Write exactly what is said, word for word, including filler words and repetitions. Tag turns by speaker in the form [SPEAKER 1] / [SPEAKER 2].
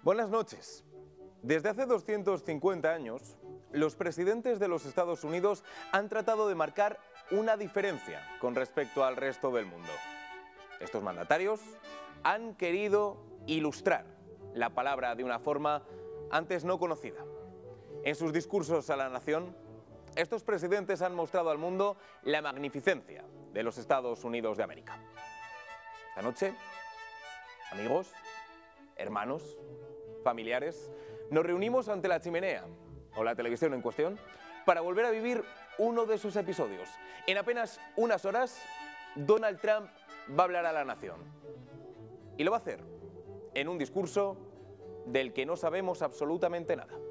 [SPEAKER 1] Buenas noches. Desde hace doscientos cincuenta años, los presidentes de los Estados Unidos han tratado de marcar una diferencia con respecto al resto del mundo. Estos mandatarios han querido ilustrar la palabra de una forma antes no conocida. En sus discursos a la nación, estos presidentes han mostrado al mundo la magnificencia de los Estados Unidos de América. Esta noche, amigos, hermanos, familiares, nos reunimos ante la chimenea o la televisión en cuestión para volver a vivir uno de sus episodios. En apenas unas horas, Donald Trump va a hablar a la nación. Y lo va a hacer en un discurso del que no sabemos absolutamente nada.